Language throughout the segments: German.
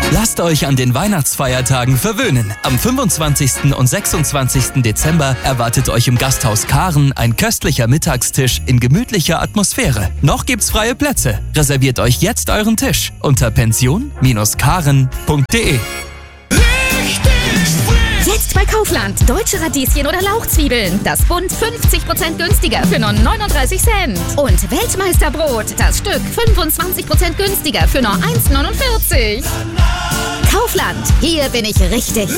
Lasst euch an den Weihnachtsfeiertagen verwöhnen. Am 25. und 26. Dezember erwartet euch im Gasthaus Karen ein köstlicher Mittagstisch in gemütlicher Atmosphäre. Noch gibt's freie Plätze. Reserviert euch jetzt euren Tisch unter pension-karen.de. Jetzt bei Kaufland. Deutsche Radieschen oder Lauchzwiebeln. Das Bund 50% günstiger für nur 39 Cent. Und Weltmeisterbrot. Das Stück 25% günstiger für nur 1,49. Kaufland. Hier bin ich richtig.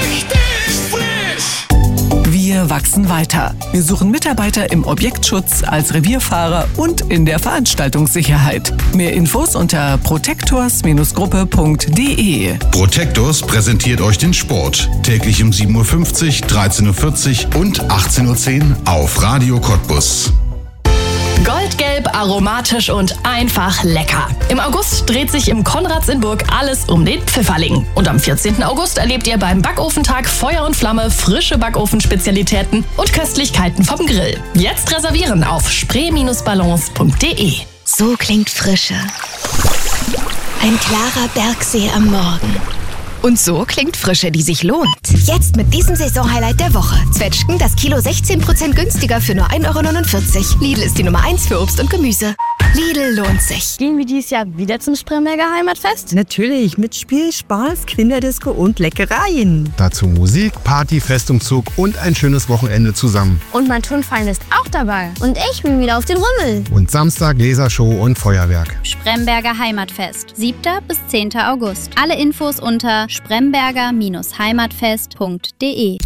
Wir wachsen weiter. Wir suchen Mitarbeiter im Objektschutz, als Revierfahrer und in der Veranstaltungssicherheit. Mehr Infos unter protectors-gruppe.de. Protectors präsentiert euch den Sport. Täglich um 7.50 Uhr, 13.40 Uhr und 18.10 Uhr auf Radio Cottbus. Goldgelb, aromatisch und einfach lecker. Im August dreht sich im Konrads in Burg alles um den Pfifferling. Und am 14. August erlebt ihr beim Backofentag Feuer und Flamme frische Backofenspezialitäten und Köstlichkeiten vom Grill. Jetzt reservieren auf spree-balance.de. So klingt Frische. Ein klarer Bergsee am Morgen. Und so klingt Frische, die sich lohnt. Jetzt mit diesem Saisonhighlight der Woche. Zwetschgen das Kilo 16% günstiger für nur 1,49 €. Lidl ist die Nummer 1 für Obst und Gemüse. Lidl lohnt sich. Gehen wir dieses Jahr wieder zum Spremberger Heimatfest? Natürlich, mit Spiel, Spaß, Kinderdisco und Leckereien. Dazu Musik, Party, Festumzug und ein schönes Wochenende zusammen. Und mein Turnverein ist auch dabei. Und ich bin wieder auf den Rummel. Und Samstag Lasershow und Feuerwerk. Spremberger Heimatfest, 7. bis 10. August. Alle Infos unter spremberger-heimatfest.de.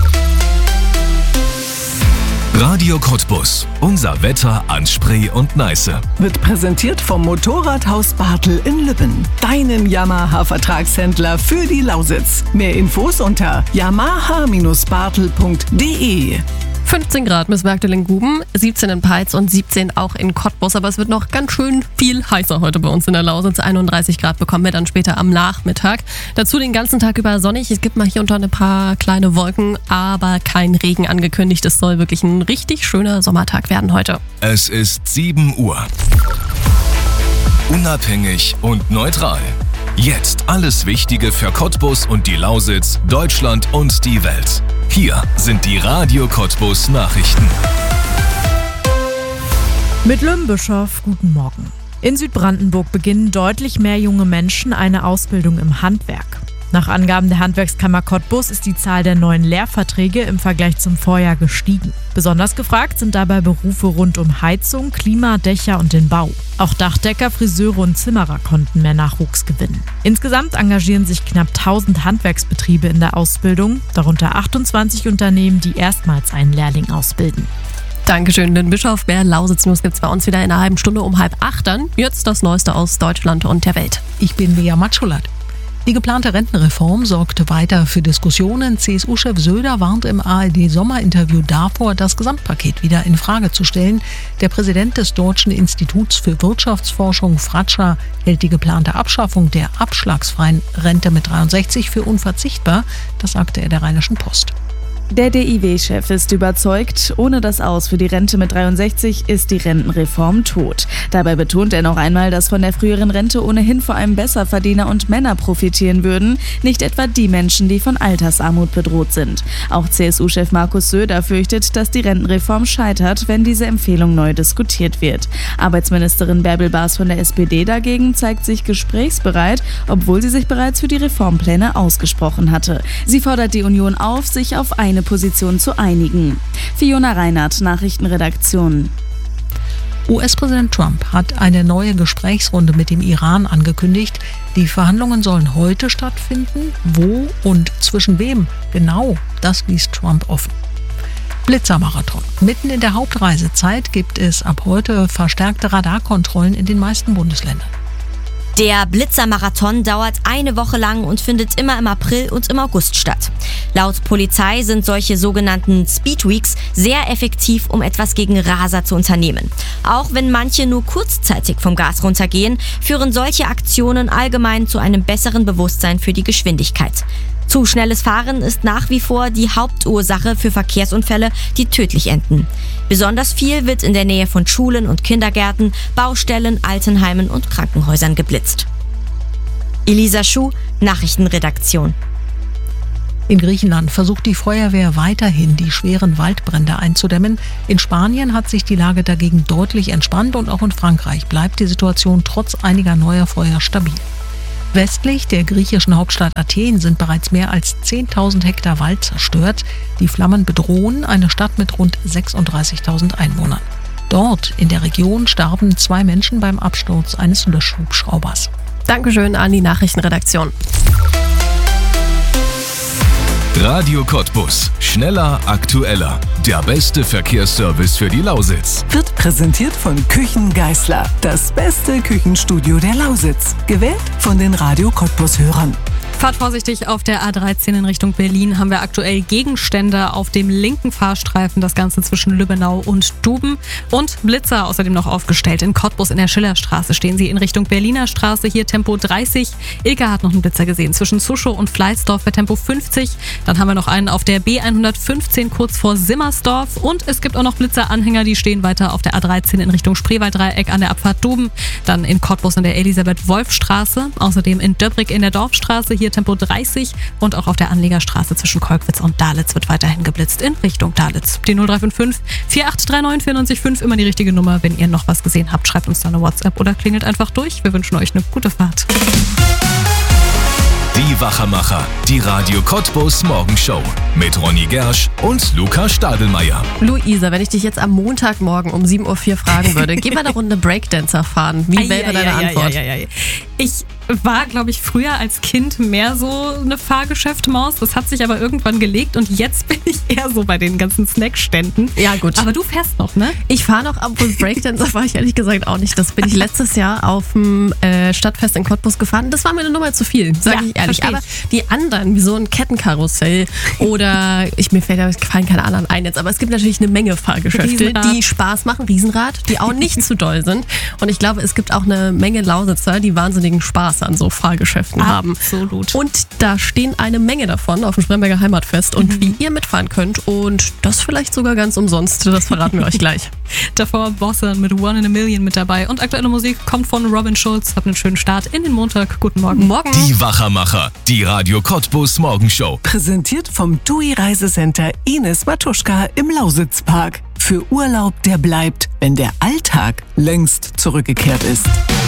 Radio Cottbus. Unser Wetter an Spree und Neiße. Wird präsentiert vom Motorradhaus Bartel in Lübben. Deinem Yamaha-Vertragshändler für die Lausitz. Mehr Infos unter yamaha-bartel.de. 15 Grad bis Magdelenguben, 17 in Peitz und 17 auch in Cottbus. Aber es wird noch ganz schön viel heißer heute bei uns in der Lausitz. 31 Grad bekommen wir dann später am Nachmittag. Dazu den ganzen Tag über sonnig. Es gibt mal hier unter ein paar kleine Wolken, aber kein Regen angekündigt. Es soll wirklich ein richtig schöner Sommertag werden heute. Es ist 7 Uhr. Unabhängig und neutral. Jetzt alles Wichtige für Cottbus und die Lausitz, Deutschland und die Welt. Hier sind die Radio Cottbus Nachrichten. Mit Lümbischow, guten Morgen. In Südbrandenburg beginnen deutlich mehr junge Menschen eine Ausbildung im Handwerk. Nach Angaben der Handwerkskammer Cottbus ist die Zahl der neuen Lehrverträge im Vergleich zum Vorjahr gestiegen. Besonders gefragt sind dabei Berufe rund um Heizung, Klima, Dächer und den Bau. Auch Dachdecker, Friseure und Zimmerer konnten mehr Nachwuchs gewinnen. Insgesamt engagieren sich knapp 1000 Handwerksbetriebe in der Ausbildung, darunter 28 Unternehmen, die erstmals einen Lehrling ausbilden. Dankeschön, den Bischof. Mehr Lausitz-News gibt's bei uns wieder in einer halben Stunde um 7:30 dann. Jetzt das Neueste aus Deutschland und der Welt. Ich bin Bea Matschulat. Die geplante Rentenreform sorgte weiter für Diskussionen. CSU-Chef Söder warnt im ARD-Sommerinterview davor, das Gesamtpaket wieder in Frage zu stellen. Der Präsident des Deutschen Instituts für Wirtschaftsforschung, Fratscher, hält die geplante Abschaffung der abschlagsfreien Rente mit 63 für unverzichtbar. Das sagte er der Rheinischen Post. Der DIW-Chef ist überzeugt, ohne das Aus für die Rente mit 63 ist die Rentenreform tot. Dabei betont er noch einmal, dass von der früheren Rente ohnehin vor allem Besserverdiener und Männer profitieren würden, nicht etwa die Menschen, die von Altersarmut bedroht sind. Auch CSU-Chef Markus Söder fürchtet, dass die Rentenreform scheitert, wenn diese Empfehlung neu diskutiert wird. Arbeitsministerin Bärbel Baas von der SPD dagegen zeigt sich gesprächsbereit, obwohl sie sich bereits für die Reformpläne ausgesprochen hatte. Sie fordert die Union auf, sich auf eine Position zu einigen. Fiona Reinhardt, Nachrichtenredaktion. US-Präsident Trump hat eine neue Gesprächsrunde mit dem Iran angekündigt. Die Verhandlungen sollen heute stattfinden. Wo und zwischen wem genau, das ließ Trump offen. Blitzermarathon. Mitten in der Hauptreisezeit gibt es ab heute verstärkte Radarkontrollen in den meisten Bundesländern. Der Blitzermarathon dauert eine Woche lang und findet immer im April und im August statt. Laut Polizei sind solche sogenannten Speedweeks sehr effektiv, um etwas gegen Raser zu unternehmen. Auch wenn manche nur kurzzeitig vom Gas runtergehen, führen solche Aktionen allgemein zu einem besseren Bewusstsein für die Geschwindigkeit. Zu schnelles Fahren ist nach wie vor die Hauptursache für Verkehrsunfälle, die tödlich enden. Besonders viel wird in der Nähe von Schulen und Kindergärten, Baustellen, Altenheimen und Krankenhäusern geblitzt. Elisa Schuh, Nachrichtenredaktion. In Griechenland versucht die Feuerwehr weiterhin, die schweren Waldbrände einzudämmen. In Spanien hat sich die Lage dagegen deutlich entspannt und auch in Frankreich bleibt die Situation trotz einiger neuer Feuer stabil. Westlich der griechischen Hauptstadt Athen sind bereits mehr als 10.000 Hektar Wald zerstört. Die Flammen bedrohen eine Stadt mit rund 36.000 Einwohnern. Dort in der Region starben 2 Menschen beim Absturz eines Löschhubschraubers. Dankeschön an die Nachrichtenredaktion. Radio Cottbus. Schneller, aktueller. Der beste Verkehrsservice für die Lausitz. Wird präsentiert von Küchen Geisler. Das beste Küchenstudio der Lausitz. Gewählt von den Radio Cottbus-Hörern. Fahrt vorsichtig auf der A13 in Richtung Berlin. Haben wir aktuell Gegenstände auf dem linken Fahrstreifen. Das Ganze zwischen Lübbenau und Duben. Und Blitzer außerdem noch aufgestellt. In Cottbus in der Schillerstraße stehen sie in Richtung Berliner Straße. Hier Tempo 30. Ilka hat noch einen Blitzer gesehen. Zwischen Zuschow und Fleißdorf bei Tempo 50. Dann haben wir noch einen auf der B115 kurz vor Simmersdorf. Und es gibt auch noch Blitzeranhänger, die stehen weiter auf der A13 in Richtung Spreewalddreieck an der Abfahrt Duben. Dann in Cottbus in der Elisabeth-Wolf-Straße. Außerdem in Döbrig in der Dorfstraße. Hier Tempo 30 und auch auf der Anlegerstraße zwischen Kolkwitz und Dalitz wird weiterhin geblitzt in Richtung Dalitz. Die 0355 4839 495 immer die richtige Nummer. Wenn ihr noch was gesehen habt, schreibt uns da eine WhatsApp oder klingelt einfach durch. Wir wünschen euch eine gute Fahrt. Die Wachermacher, die Radio Cottbus Morgenshow mit Ronny Gersch und Luca Stadelmeier. Luisa, wenn ich dich jetzt am Montagmorgen um 7.04 Uhr fragen würde, geh mal eine Runde Breakdancer fahren. Wie wäre deine Antwort? Ich war, glaube ich, früher als Kind mehr so eine Fahrgeschäftmaus. Das hat sich aber irgendwann gelegt und jetzt bin ich eher so bei den ganzen Snackständen. Ja, gut. Aber du fährst noch, ne? Ich fahre noch, obwohl Breakdancer war ich ehrlich gesagt auch nicht. Das bin ich letztes Jahr auf dem Stadtfest in Cottbus gefahren. Das war mir eine Nummer zu viel, sage ich ehrlich. Aber die anderen, wie so ein Kettenkarussell oder mir fallen keine anderen ein jetzt, aber es gibt natürlich eine Menge Fahrgeschäfte, die Spaß machen. Riesenrad, die auch nicht zu doll sind. Und ich glaube, es gibt auch eine Menge Lausitzer, die wahnsinnigen Spaß an so Fahrgeschäften haben. Absolut. Und da stehen eine Menge davon auf dem Spremberger Heimatfest. Und wie ihr mitfahren könnt und das vielleicht sogar ganz umsonst, das verraten wir euch gleich. Davor Bosse mit One in a Million mit dabei. Und aktuelle Musik kommt von Robin Schulz. Habt einen schönen Start in den Montag. Guten Morgen. Morgen. Die Wachermacher, die Radio Cottbus Morgenshow. Präsentiert vom TUI Reisecenter Ines Matuschka im Lausitzpark. Für Urlaub, der bleibt, wenn der Alltag längst zurückgekehrt ist.